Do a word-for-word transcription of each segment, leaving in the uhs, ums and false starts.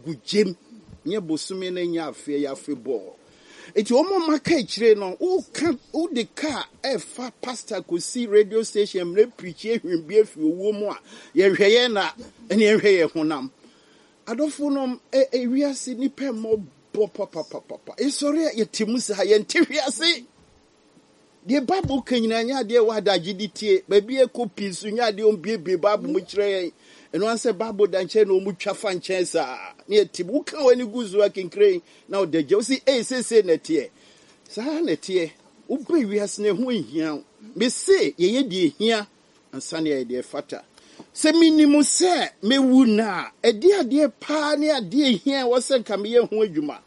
gugem nye bosume na nya afi ya afi bo eti omo maka ichire no o ka o de car e fa pastor ko si radio station mre preach ehwembie fi owo mu a ye hweye na ene hweye honam adofo no e ewiase ni pe mo bo papa papa e sori ye timu se ha ye ntehwiase de Bible kanyina nya de wa da giditie ba bi e copy su nya de ombie be Bible mu kire eno anse Bible da nche na omu twafa nche sa na tibu kan wani guzu akinkre na o de je o si e se se na tie sa na tie o be wiase na ho hia me se ye ye de hia ansa na ye de fata se minimu se mewu na ede ade pa ne ade hia wo se nka me ye ho adwuma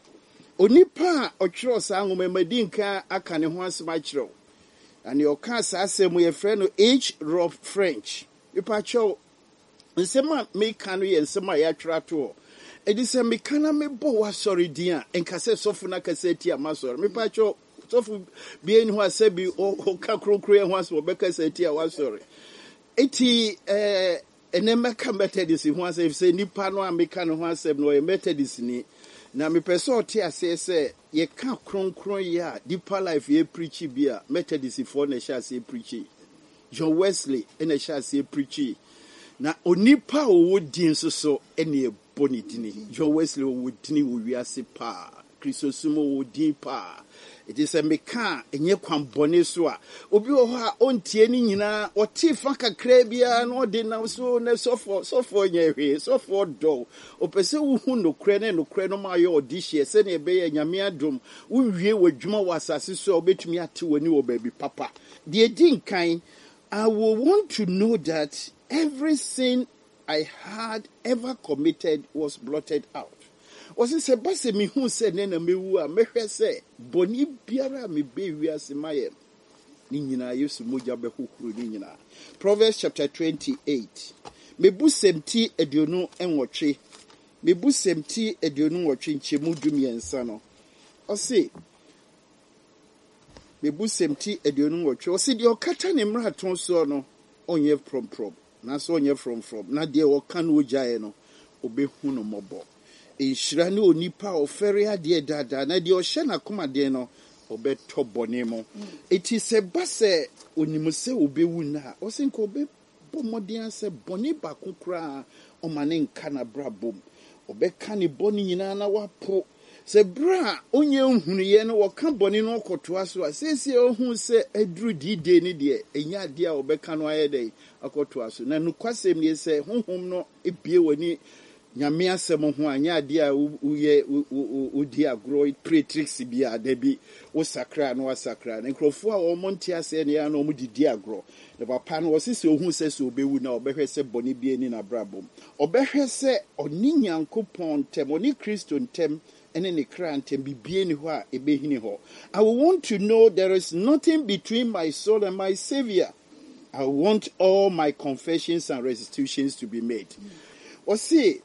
onipa otwero sa ngomamadi nka aka ne ho asema kyerɛw ani oka sa asemu ye frɛ no H. Rob French ipa kyɛw nsema me kanu ye nsema ya twera to edi se me kana me bo wa sorry dia enka se sofu na ka se ti amasori me pa kyɛw sofu bie ni ho asabi o ka krokro ye ho aso obeka se ti a wa sorry eti eh enema ka methodist ho asɛ se nipa no a me kanu ho asɛm no ye methodist ni na me person oti ase se ye ka kronkron ya deeper life ye preach bia methodist for na sha se preach John Wesley na sha se preach na onipa owo din so so ene e boni dini John Wesley owo dini wo wiase pa Kristosumo wo din pa it is a meka enye kwan bone so a obi wo ha ontie ni nyina oti fa kakra bia na odi na so na so for so for nyehwe so for do opese wo hu no kre na no kre no ma ye odi hye se na ebe ye nyame adom wo wie wadwuma wasase so obetumi ate woni wo baby papa the din kan I will want to know that every sin I had ever committed was blotted out. Was it se mi hu se ne na mewu a mehwe se boni biara me be wiase mayem ni nyina yesu moja be hukuru ni nyina. Proverbs chapter twenty-eight mebu semti aduonu enwotwe mebu semti aduonu nwotwe nchemu dumiensa no ose mebu semti aduonu nwotwe ose de okata ne mraton so no onye from from na so onye from from na de oka no ojae no obehu no mobo inshira ne onipa ofere ade dada na de ohye na koma de no obeto bone mo eti se base onimse obewu na osinko obe bomodin se bone ba kokura o mane nka na brabom obeka ne bone nyina na wapo se bra onye nhunu ye no woka bone no okotoa so asese ohun se aduru dide ni de enya de a obeka no ayede akotoa so na nukwasem ne se honhom no ebie wani nyame asem ho anya de a uye udi agro pretrix bia da bi wo sakra no wasakra na nkrofo a wo monte ase ne ya no mu didi agro the papa no wasisi ohun se se obewu na obehwe se boni bie ni na brabom obehwe se oni nyankopon tem oni Kristo ntem ene ne kra ntem bibie ni ho a ebehini ho. I want to know there is nothing between my soul and my Savior. I want all my confessions and restitutions to be made. O see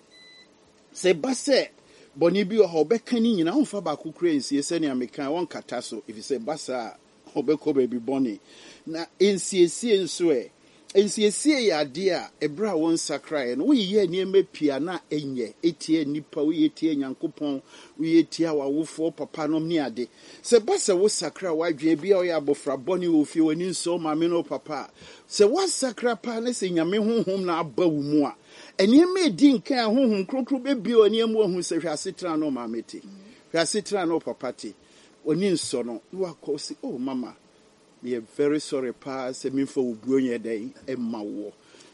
se base boni bi o obeka ni nyina onfa ba kokura nsie se ne amekan won kata so if se basa obeko baby boni na ensiesie nso e ensiesie ya de a ebra won sakra no wo ye ni emepia na enye etie nipa wo ye tie nyankopon wo ye tie awofo papa no ni ade se basa wo sakra wadwe bia o ya bofra boni wo fie woni nso ma me no papa se wo sakra pa na se nyame honhom na aba wo mu a eni me di nkan honhom krokro bebi oni emu ohun se hwasetra no ma meti hwasetra no papa ti oni nso no wo akosi oh mama we are very sorry pa se mi fo obuonye dai emma wo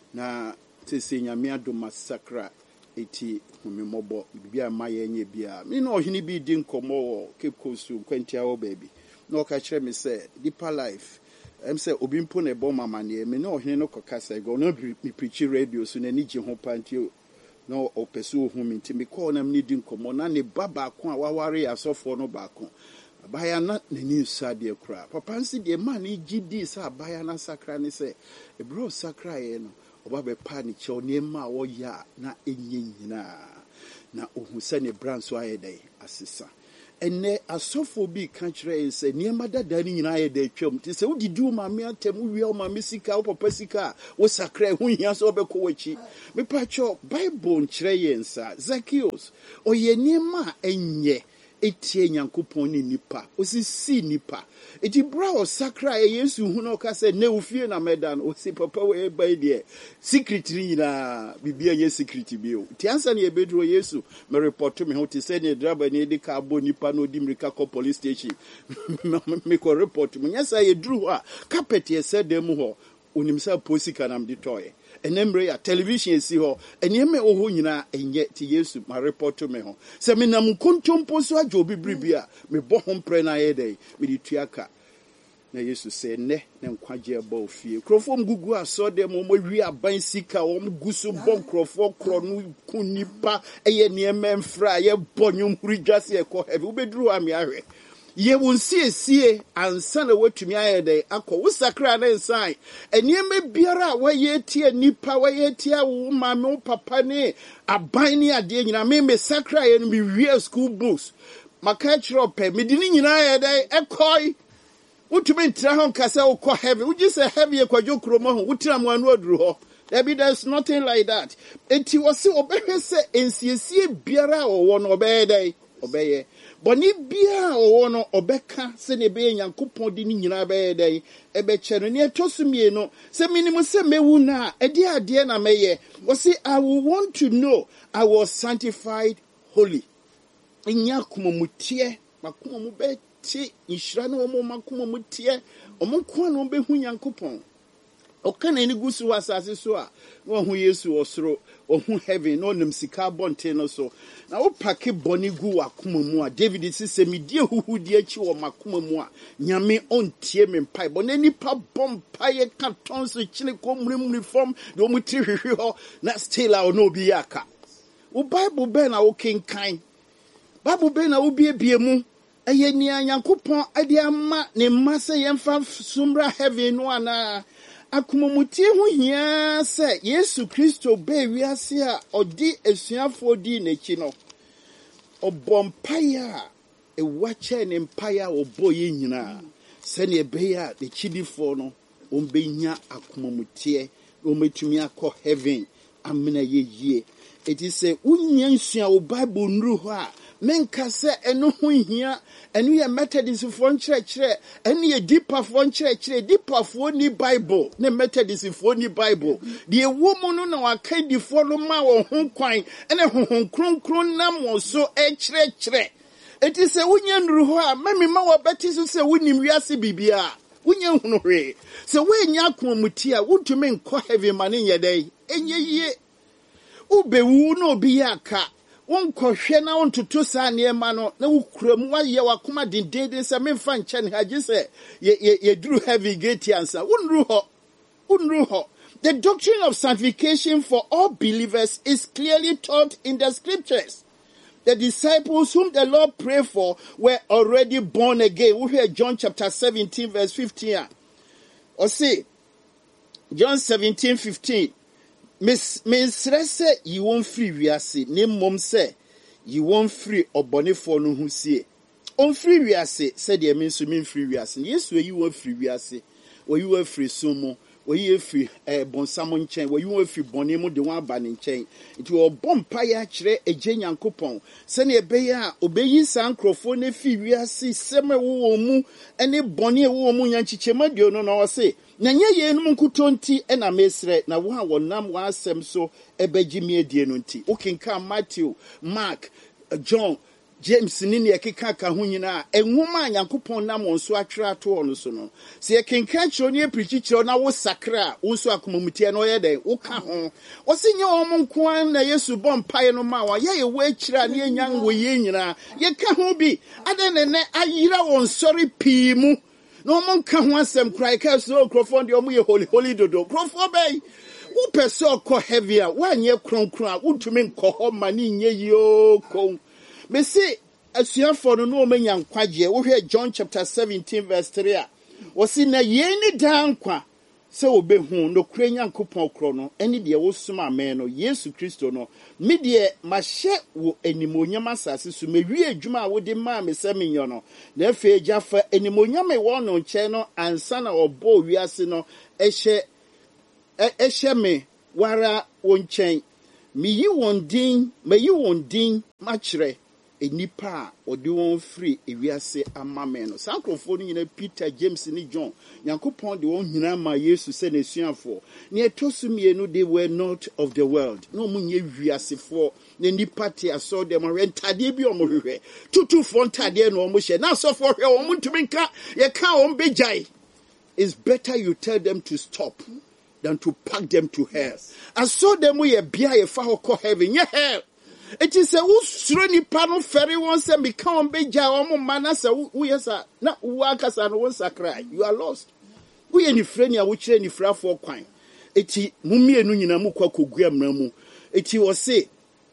na te se nyame ado masakra eti humi mobo bia maye nye bia me no ohini bi di nkomo wo Cape Coast kwantia wo baby no ka kire me say deeper life em say obi mpo na bo mama ne me no ohini no kokasa go no mi preach radio so na ni je ho pantio no opeso ohumi nti me call na me di nkomo na ne baba ko a waware asofo no ba ko abaya na nani sade kura papa nsi de man gidi sa abaya na sakra ni se ebro sakra ye no oba be pa ni che oni ma wo ya na enye nyina na ohun se ne branso ayedai asesa ene asofo bi ka kire se niema dada ni nyina ye da twam ti se wodidi o mame atem wi o mame sika o papa sika wo sakra hu hia so obekọ wachi me pa cho Bible nkire yensa Zacchaeus o ye niema enye etie Nyankopon ni nipa osisi nipa eti bra o sakra e Yesu hu no ka se ne ofie na medan o si papa we bai de secret ni na bibia ye secret bi o ti ansa ne ebedro Yesu me report me ho ti se ne driver ne de ka bo nipa no di mrika ko police station me ko report me nyasa ye dru a carpet ye se dem ho onim sa posika nam di toy enemre ya television si ho eneme oho nyina enye ti Yesu ma report me ho se me nam kontompo so ajo bibribia me bo ho mpre na ye dey me di tuaka na Yesu se ne ne nkwaje ba ofie krofom gugu aso dem mo wi aban sika wo gusu bon krofo kro no kunipa eye ne memfra ye bonyum hurigwase e ko heavy ubedru ami ahwe ye won sie sie ansa na watumi ayede akọ wusakra na nsan enieme biara wa ye tie nipa wa ye tie wo mame wo papa ne aban ni ade nyina me me sakra ye no bi wie school books maka chiro pe medini nyina ayede ekoi utumi ntra ho kasa wo kọ heavy uji se heavy e kwadwo kromo ho utira mo anu aduru ho there be there's nothing like that enti wose obehwe se ensiesie biara wo no obeyede obeye boni bia owo no obeka se ne be Nyankopon di ni nyina be dey ebe chere ne etosumie no se minimu se mewu na ede ade na meye wo say I will want to know I was sanctified holy nya komomutie makomomu ti inhira na omo makomomu tie omo ko na obe hu Nyankopon okana ni gusu asase so a wo hu Yesu osoro ohu heaven no nem sika bonte no so na wo pake boni gu wakoma mu a David sise me die huhu die achi wo makoma mu a nyame ontie me mpai boni nipa bompai ka tonso chile ko mrimri form do muti hwehwe ho na still a no bi aka wo Bible be na wo kenkan Bible be na wo biebie mu eye ni Nyankopon ade ama ne mase yemfa sumra heaven no ana akumumutie hu hia se Yesu Kristo be wiase a odi esuafo di n'echi no obompaya e wache ne mpaya oboye nyina se ne be ya de chidifo no ombenya akumumutie ometumi akọ heaven amena yeye eti se unya nsua o Bible nru ho a menka se eno ho hia enu ye Methodist fo nkyerɛkyerɛ enu ye deeper fo nkyerɛkyerɛ deeper fo ni Bible ne Methodist fo ni Bible de ewo mu no na waka di fo no ma wo ho kwan ene honhon kronkron nam wo so ɛkyerɛkyerɛ eti se unya nru ho a mami ma wo beti so se wonim wiase bibia unya hunu hwe se we nya akomuti a wutumi nkɔ heaven ma ne yɛdai enye yie ubewu no obi yaka wonkohwe na wontoto sa niema no na wukuramu waye wakoma dindede se memfa nche ne haje se ye ye duru heavy gate answer wonru ho wonru ho. The doctrine of sanctification for all believers is clearly taught in the scriptures. The disciples whom the Lord prayed for were already born again. We hear John chapter seventeen verse fifteen. Or say John seventeen fifteen. Miss Miss Rese, you won't free wiase. Name mom say you won't free obone for no who say. On free wiase said the means to mean free wiase. Yes, where you were free wiase, where you were free sumo, where you were free eh bon salmon chain, where you were free bonemo de one banning chain. It will bomb paya chere a jenyan coupon. Send a beya obey san crofone free wiase, seme womu, and a bonnie woman yanchichema diono no say. Na nye ye no nkutonti e na mesre na wo a wonam wa asem so ebegimi adie no nti okenka Matthew, Mark, John, James ni ne keka ka ho nyina enwoma Nyankopon nam wonso atwere ato ono so no se yekenka kiro ne preach kiro na wo sakra wonso akomamutie no ye den wo ka ho wo se nye omo nko an na Yesu bompae no ma wa ye ye wo akira ne enyan wo ye nyina ye ka ho bi ade ne ne ayira won sori pii mu no mon ka ho asem krai ka so krofon de omo ye holy holy dodo krofo bay wo peso ko heavy a wa nye kronkron a wutumi nkọ ho ma ni nye yo ko me say asuafo no no menya nkwaje wo hwe John chapter seventeen verse three a wo si na ye ni dankwa se obehu no kura Nyankopɔn kro no ene de wo soma amen no Yesu Kristo no me de ma hye wo animonyam asase so mewie adwuma a wo de ma me se menyo no na afi agyafa animonyam e wo no nche no ansa na obo wiase no ehye ehye me wara wo nchen meyi won din meyi won din machre enipa odi won free ewiase amame no sankrofo no nyina Peter James ni John Nyankopon de won nyina ma Yesu se na suafo ne etosumie no they were not of the world no munye wiasefo ne nipa te aso dem rentade bi omohwehwe tutu fo ntade no omohye na asofo hwe o ntumi nka ye ka o mbejai. It's better you tell them to stop than to pack them to hell. I saw them we a bia ye fa ho heaven ye hell. It is a usuro nipa no feri won se me kan be gya o ma na se wo yesa na wo akasa no won sakrai. You are lost. Wo ye ni frani a wo kire ni frafo kwan. Eti mumienu nyina mu kwa kogu amra mu. Eti wo se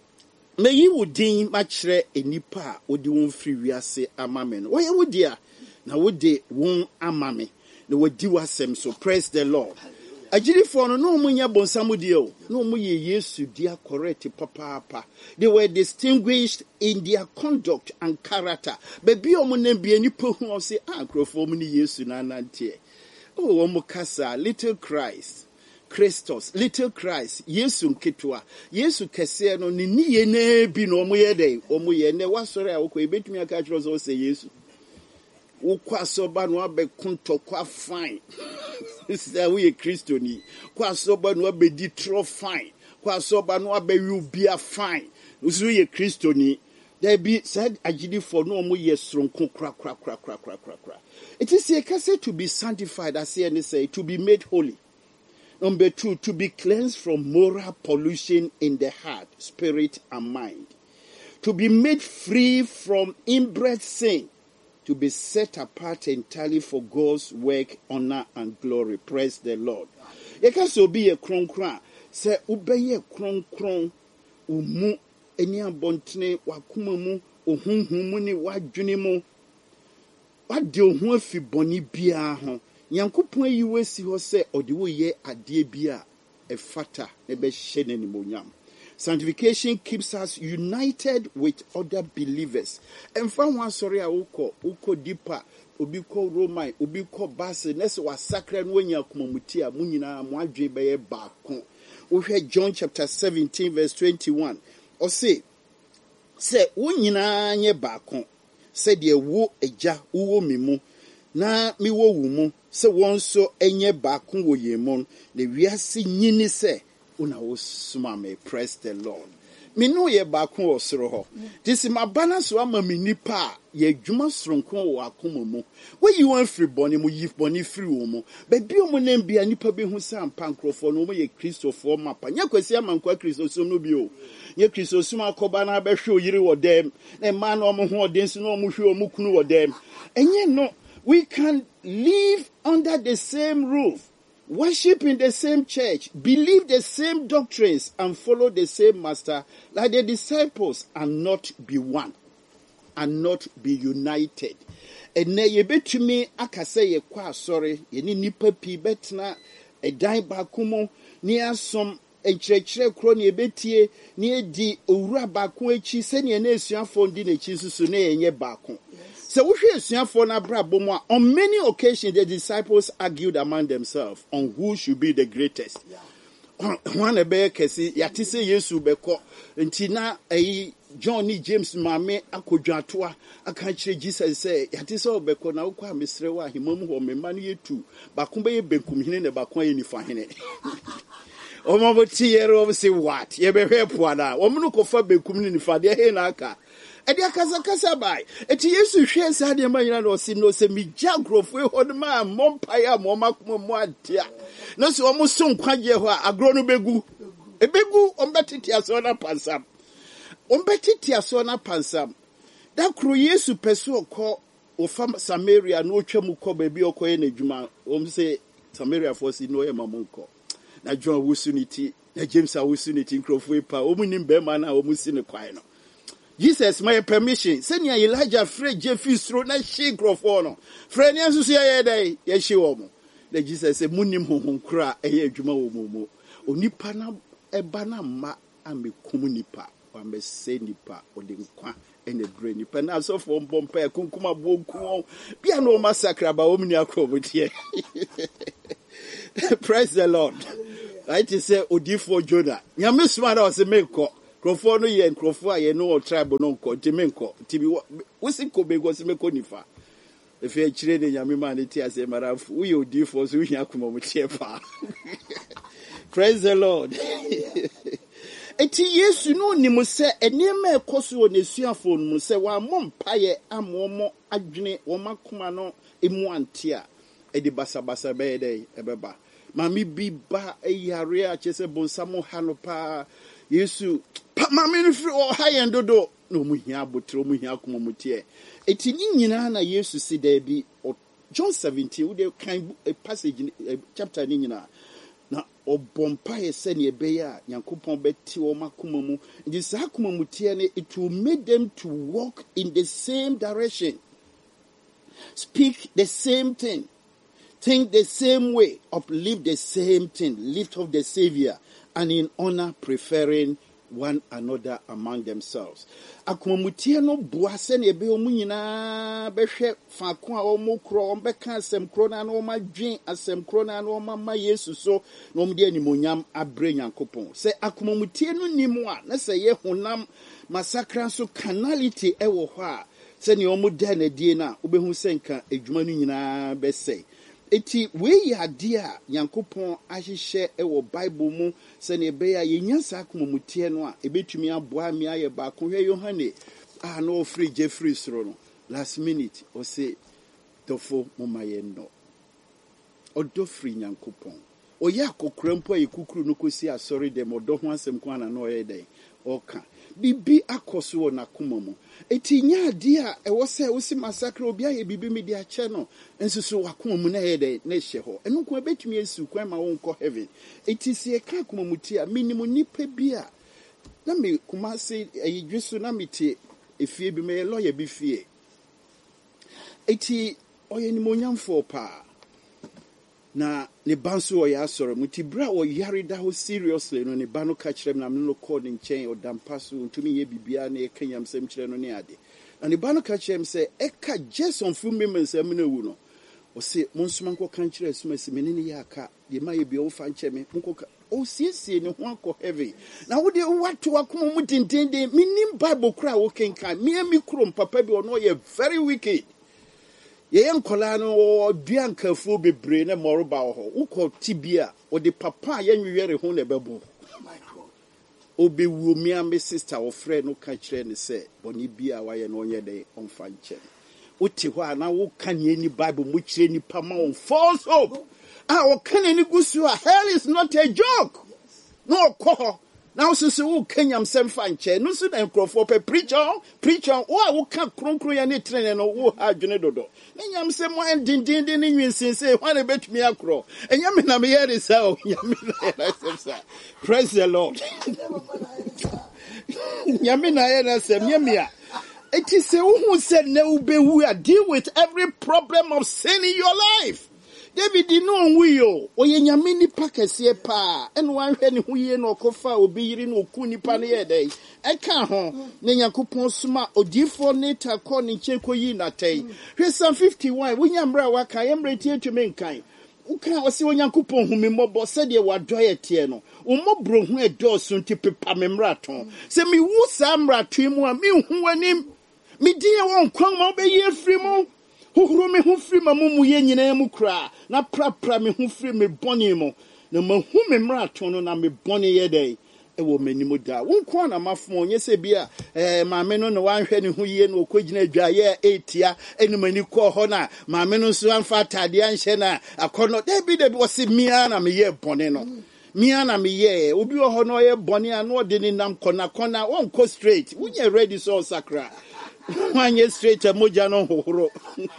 me yi wo din ma kire enipa odi won firi wiase amame no. Wo ye wo dia na wo de won amame. Na wo di wasem so praise the Lord. Ajiri for no no munya bonsamu dio no mu ye Yesu dia correct papa. They were distinguished in their conduct and character. Baby omo na bia ni po hu say ah krofo mu ni Yesu na nante. Oh omo kasa little Christ. Christos little Christ Yesu nketwa Yesu kese no ni niye na bi no omo ye dey omo ye ne wasore a wokọ ebetumi aka kiro so say Yesu ukwa soba no abekunto kwa fine say we Kristo ni kwa soba no abedi tro fine kwa soba no abewi bia fine usu ye Kristo ni there be said agidi for no mo ye sronko kra kra kra kra kra kra kra. It is a case to be sanctified, as he say, to be made holy. Number two, to be cleansed from moral pollution in the heart, spirit, and mind. To be made free from inbred sin. To be set apart entirely for God's work, honor, and glory. Praise the Lord. You can so be a kron kron. Say, ubeye kron kron. Umu eni abontene wakuma mu. Ohunhumu ni wadwene mu. Wade ohun afi boni bia ho. Nyankopon yi wesi ho se ode wo ye ade bia e fata e be hye n'animonyam. Sanctification keeps us united with other believers. Emfa ho asori a wokọ wokọ deeper obi kọ Roman obi kọ Basel nese wa sacred no nya komamuti a munyina mo adwe be ye baako. Wo hwe John chapter seventeen verse twenty-one. O say say wo nyina nye baako. Say de wo eja wo mimu na mi wo wu mu se won so enye baako wo yemon le wiase nyini se una wo suma me. Praise the Lord. Me no ye baako osoro ho this my balance wa ma me nipa ye dwuma soronko wo akoma mu we you wan free boni mu yif boni free wo mu ba bi o mu na bia nipa be hu sam pankrofo no mo ye Christopher mapa nya kwasi amankwa Christopher no bi o ye Christopher akoba na be hwe oyire wo dem na ma na omo ho oden so no omo hwe omo kunu wo dem enye no. We can live under the same roof, worship in the same church, believe the same doctrines, and follow the same master like the disciples, and not be one, and not be united. And na ye betumi akase ye kwa sorry, ye ni nipa pi betna e dan bakumo ni asom enkyerɛkyerɛ kro ne ebetie ne edi owura baako echi se ne na esuafo ndi na echi susu na yenye baako. So we hear esuafo na brabo mu on many occasions the disciples argued among themselves on who should be the greatest. One ebe kesi yati se Yesu beko nti na eh John ni James mame akodwatoa aka kire Jesus say yati se obeko na ukwa mesre wa himam ho memma no yetu baako be ye benkum hene ne baako ye nifa hene. Omo boti yero say what ye be hwepo ana omo no kofa benkum ni nifa de he na aka edi akasa kasa bai eti Yesu hwe sa de ma nyina no si no se mi jagrofo ho de ma mompaya mo makoma mo adia no se omo so nkwaje ho agro no begu ebegu ombetiti aso na pansam ombetiti aso na pansam da kro Yesu peso ko ofa Samaria no twam ko ba bi okoye na dwuma om se Samaria for si no ye mamonko na John wusuniti na James awusuniti nkrofo epa omunim be ma na omusi ne kwai no. Jesus my permission senior Elijah free Jeffy stro na she nkrofo no frɛ ne nso so ye dey ye hye wo mo The Jesus said, Munim hon cry, a year juma momo. Onipana ebana ma ame kumunipa, or me say nipa, or the qua and the brain nipa. Now, so for Bompay, Kunkuma Bonku, Piano massacre about Omnia Crowd here. Praise the Lord. I just say, Odifo Jonah. Yamis man was a menko. Crofono ye and Crofoa, ye no tribe no co, Timenko, Tibi, what's in Kobe was a meconifa. If you're trading Yamimanity as a maraf, we will do for Zuyakumo Chepa. Praise the Lord. Eti Yesu no ni mo se enema ekoso ne suafo no se wa mo mpaye amomo adwene wo makoma no emu ante a edi basabasa be dey ebeba mami bi ba eyare a chese bonsamo hanopa Yesu pa mami no firi o hayen dodo no mu hia abotre mu hia akoma mutie eti ni nyina na Yesu si da bi John seventeen we dey kan a passage chapter ni nyina na obompaye sene ebeya Nyankopon beti wo makoma mu ndi sa akoma mutie ne it will make them to walk in the same direction, speak the same thing, think the same way, uplift the same thing, lift up the Savior, and in honor preferring one another among themselves. Akomutie no boase na ebe omu nyina behwe faako a omu kro ombeka asem kro na na omadwen asem kro na na omama Yesu so na omde animonyam abre Nyankopon. Se akomutie no nimu a na se ye honam masakra so carnality ewo ho a se ne omu da na die na obehu senka edwuma no nyina bese. Eti we ya dia Nyankopon ahihye ewo Bible mu se ne be ya yenya sa akomutie no a ebetumi aboa mi aye ba ko hwe Yohane ah no free Jeffrey sro no last minute o say tofo momaye no odo free Nyankopon o ya kokrampo ayi kukuru no kosi asori dem odo ho asem ko ana no ye den oka bibi akoso na komamu eti nya dia e wo se wo si massacre obi aye bibi mi dia che no ensusu wakomamu na ye den na hye ho enu ko betumi esu kwan ma won ko heaven eti se e ka komamu ti a minimum nipa bi a na me kuma se ayi dwesu na meti efie bi me lawyer bi fie eti oye ni monyamfo pa na ne banso o ya soro muti bra o yare da ho seriously no ne ba no ka kire na me no call ne nchen o dampaso ntumi ye bibia na e kanyam sem kire no ne ade na ne ba no ka kire me se e ka Jason fu me me sem na wu no o se monsuma nko kan kire suma se me ne ya aka de ma ye bi o fa nche me nko o siesie ne ho akọ heavy na wo de wato akoma mu dindinde minim Bible kra wo kenkan me mi krom papa bi ono ye very wicked ye yankola no duankafu bebre na moroba ho ukọ tibia o de papa ya nwewere ho na bebo obi wu mi am sister o friend no ka kire ne se boni bia wa ye no onye de onfa nche uti ho ana wo kan ye ni Bible mu kire ni pama on false hope ah o kan ni gusu a hell is not a joke no ko now so so kanyam sem fa nche no so na nkrofo pe preacher preacher o wo ka kronkron ya ne trene no wo ha adwene dodo nyam sem wa din din din ni nwinsinse ho na betumi akro enyam na me yere sa o nyam na sem sa praise the Lord nyam na yere sem nyamia it is who said no be we deal with every problem of sin in your life. David di no wiyo oye nyame nipa kese pa eno anhwe ne huye no kofa obi yiri no ku nipa ne ye dai eka ho ne Yakopon suma odifo ne ta ko ne cheko yi na tai hwe Psalm fifty-one wonya mra waka yemre tie tweme nkan uka wose Yakopon hu me mobo se de wadoye tie no umobro hu edoso nti pepa me mra ton se mi wu sa mra twemu a mi hu anim mi die won kwan ma obeyi afri mu Huru me hu firi mamumu ye nyina mu kra na prapra me hu firi me boni mo na mahu me mrato no na me boni ye dai e wo manimu da wonko na mafo onye se bia eh maame no no wanhwe ne hu ye no okogina dwa ye etia enumani ko ho na maame no so anfa tade anhye na akono da bi da bi wose mia na me ye boni no mia na me ye obi ho no ye boni a no de ni nam kona kona wonko straight wunye ready so sakra Wanye straight a moja no hohoro.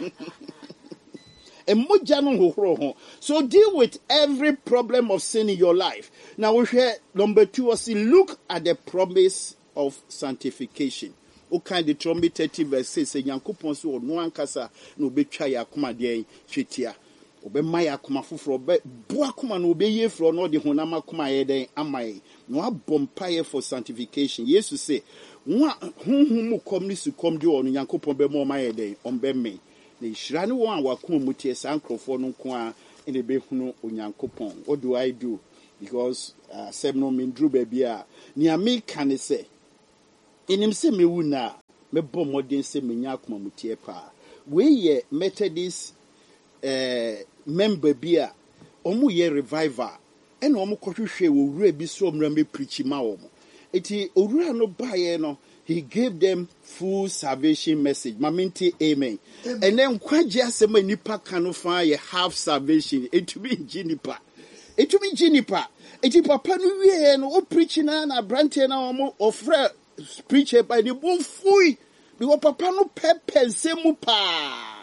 A moja no hohoro. So deal with every problem of sin in your life. Now we hear number two was look at the promise of sanctification. O kind of trumpet thirty verse six say Yankopon so no ankasa no betwa ya koma de twitia. obe maya kuma fufuro obe bua kuma no obe ye fro no de honama kuma ye den amaye no abompaye for sanctification. Yesu say wa honhom mu kom ni su kom de onu Nyankopon be mo maye den ombe me na ihira ne won a wakoma mutie sankrofo no nko a ene be hunu Onyankopon. What do I do? Because uh, sem no mindru baby a ni ameka ne say enim se mewu na me bom modern se menya akoma mutie pa we ye Methodist eh member bia omu ye revival ena omu kohwehwe wo wura bi so omra me preach ma omu eti owura no baye no he gave them full salvation message maminti amen, amen. And then kwaje asema nipa kanu fa ye half salvation etumi jinipa etumi jinipa eti papa no wie no o preach na na brante na omu ofre preacher by the bon fui because papa no pepe nsemu pa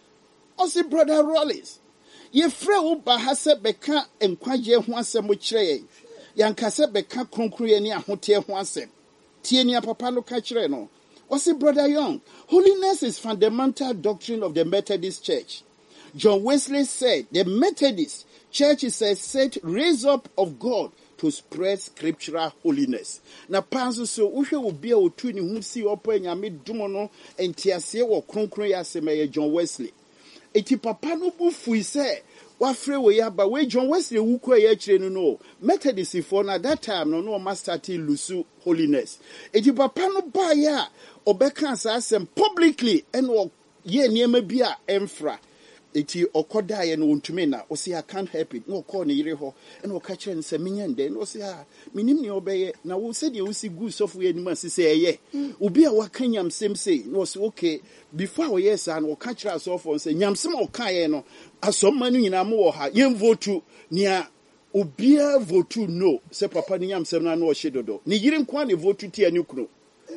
Osi brother Rollins ye frɛ wo ba ha sɛ bɛka nkwaje ho asɛm kyerɛ yanka sɛ bɛka kronkron ani ahote ho asɛm tie ni papa no ka kyerɛ no Osi brother Young, holiness is fundamental doctrine of the Methodist Church. John Wesley said the Methodist Church is a set raised up of God to spread scriptural holiness. Na panso so uhwe obi a otu ni hu si opo nyame dum no entiase wo kronkron ya sema John Wesley. Eti papa no bu fui se wa frɛ we ya ba we John Wesley wu kwa ya kire no no Methodist for na that time no no ma start lusu holiness. Eti papa no ba ya obeka sa asem publicly and o ye niema bi a emfra. Eti okoda ye no ntumi na o say I can't help it no call ne yire ho and o ka kire nse menya nde no say ah minim ne obeye na wo se de wo si gu sofu ye nim asese eye obi a waka nyamsem say no say okay before we yes and o ka kire asofo say nyamsem o ka ye no asomma no nyina mo wo ha ye vote nia obi a vote no say papa ni nyamsem na no o hyedodo ni yire nkwa ne vote ti ani kunu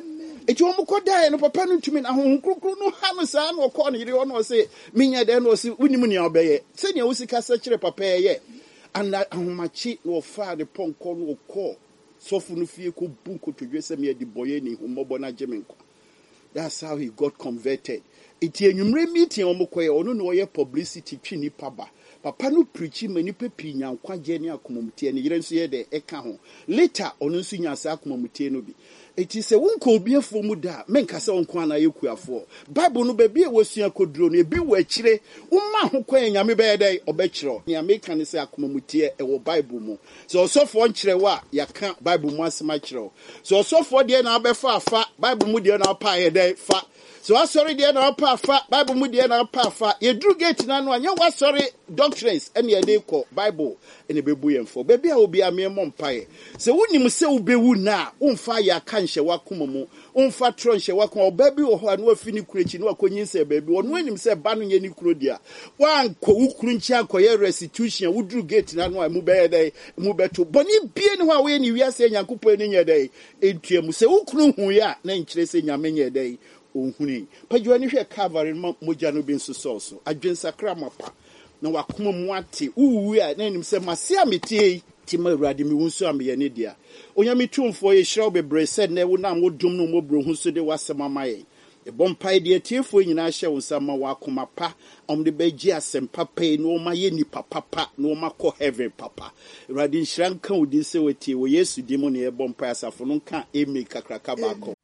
eti omo koda no papa no ntumi na honhom krokro no ha no sa na okọ no yire ho no say minya de no say unim ne obeye se ne wosi kasa kire papa ye ana ahomachi no fa de ponko no okọ sofu no fie ko bunko to dwese me di boye ni humobo na jemenko. That's how he got converted. Eti enwumre meeting omo koye ono no ye publicity twi ni paba papa no preach mani pepi nyankwa je ne akomomtie ne yire nso ye de eka ho later ono nso nya sa akomomtie no bi eti se wonko obi afo mu da menka se wonko ana yekuafo bible no ba bi e wosua koduro no ebi wo akire umma ho kwan nyame be dey obekiro ne ameka ne se akomomtie e wo bible mu so osofo nkire wa yaka bible mu asema kiro so osofo de na abefa afa bible mu de na pa ye dey fa so I sorry there na pa fa Bible mu there na pa fa ye drew gate na no anya wa sorry doctrines and ye dey call Bible and be bu yemfo baby a obi a me mompae se wonim se ubewu na umfa ya ka nhye wakoma mu umfa tro nhye wakoma obabi wo ho anu afini kurechi no akonyin se baby ono anim se ba no ye ni kuro dia wanko ukuru nchi akoye restitution wo drew gate na no mu be dey mu beto boni bie ni ho a we ni wiase nyankopon ni nye dey entuam se ukuru hu ya na nkire se nyame nye dey ohuni pajua ni hwe Calvary moja no bi nso so adwensakra mapa na wakoma mu ate uwu a na nim se mase ametie ti ma urade mi wunso amye ne dia onyame tumfo ye hiraw bebre said na wo na modum no mobro hu so de wasema maye e bompai de tiefo nyina hye wo sama wakoma pa omde beji asem papa no ma ye ni papa pa no ma ko heaven papa urade nhira nka odi se wetie wo Yesu dimo ne e bompai asafo no nka eme kakraka ba ko